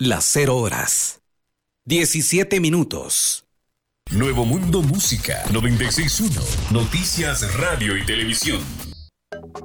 las 0 horas. 17 minutos. Nuevo Mundo Música 96.1. Noticias, radio y televisión.